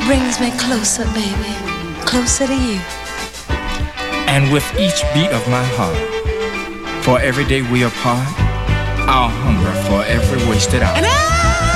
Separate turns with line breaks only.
brings me closer, baby, closer to you.
And with each beat of my heart, for every day we apart, I'll hunger for every wasted hour.